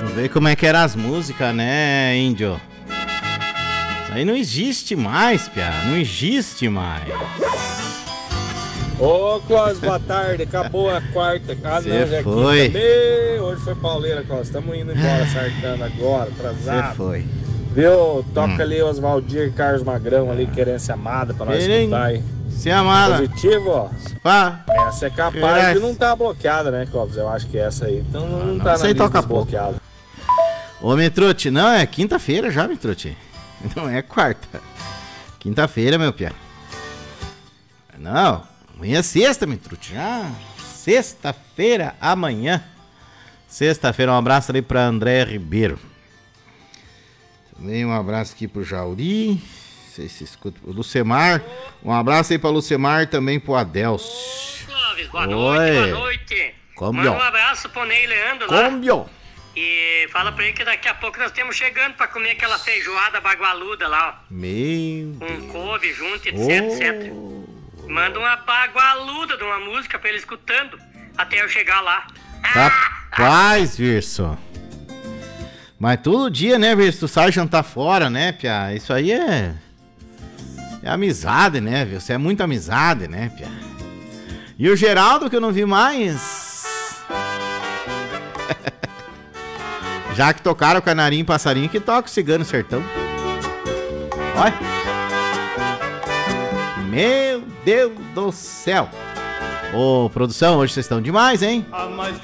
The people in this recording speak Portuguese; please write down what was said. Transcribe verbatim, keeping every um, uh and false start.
Vê como é que eram as músicas, né, índio? Isso aí não existe mais, piá. Não existe mais. Ô, Clóvis, boa tarde. Acabou a quarta. Ah, Cê não, já é foi. quinta. Meu, hoje foi pauleira, Clóvis. Estamos indo embora, sartando agora, atrasado. Você foi. Viu? Toca Hum. ali Oswaldir e Carlos Magrão ali, Querência Amada, pra nós Querem- escutar aí. Se amada. Positivo, ó. Pá. Essa é capaz Querência. de não estar bloqueada, né, Clóvis? Eu acho que essa aí. Então não, não não, tá essa na aí lista toca desbloqueada. Ô, Metrute, não, é quinta-feira já, Metrute. Não é quarta. Quinta-feira, meu piá. Não, amanhã é sexta, Metrute. Já. Sexta-feira, amanhã. Sexta-feira, um abraço ali pra André Ribeiro. Também um abraço aqui pro Jauri. Não sei se escuta. O Lucemar. Um abraço aí pra Lucemar e também pro Adelso. Clóvis, boa Oi. noite, boa noite. Como Manda ó? um abraço pro Ney Leandro lá. Câmbio. E fala pra ele que daqui a pouco nós estamos chegando pra comer aquela feijoada bagualuda lá, Meu ó. Com couve junto, etc, Deus. etcétera. Manda uma bagualuda de uma música pra ele escutando até eu chegar lá. Rapaz, Virso. Mas todo dia, né, Virso? Tu sai jantar fora, né, Pia? Isso aí é. É amizade, né, Virso? Você é muita amizade, né, Pia? E o Geraldo, que eu não vi mais. Já que tocaram Canarinho e Passarinho, que toca o Cigano Sertão. Olha. Meu Deus do céu. Ô, produção, hoje vocês estão demais, hein?